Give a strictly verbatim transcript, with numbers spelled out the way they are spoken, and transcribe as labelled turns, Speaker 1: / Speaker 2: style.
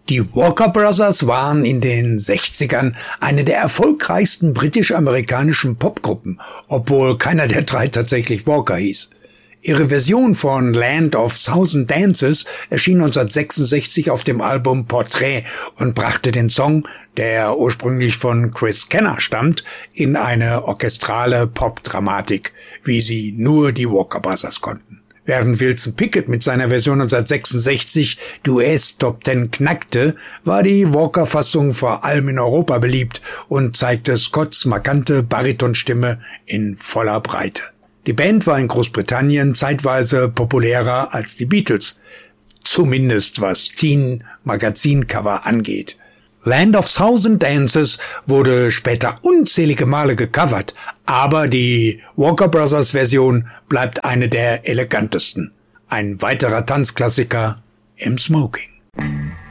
Speaker 1: Die Walker Brothers waren in den sechzigern eine der erfolgreichsten britisch-amerikanischen Popgruppen, obwohl keiner der drei tatsächlich Walker hieß. Ihre Version von Land of Thousand Dances erschien neunzehnhundertsechsundsechzig auf dem Album Portrait und brachte den Song, der ursprünglich von Chris Kenner stammt, in eine orchestrale Pop-Dramatik, wie sie nur die Walker Brothers konnten. Während Wilson Pickett mit seiner Version neunzehnhundertsechsundsechzig die U S-Top Ten knackte, war die Walker-Fassung vor allem in Europa beliebt und zeigte Scotts markante Baritonstimme in voller Breite. Die Band war in Großbritannien zeitweise populärer als die Beatles, zumindest was Teen-Magazin-Cover angeht. Land of Thousand Dances wurde später unzählige Male gecovert, aber die Walker Brothers Version bleibt eine der elegantesten. Ein weiterer Tanzklassiker im Smoking.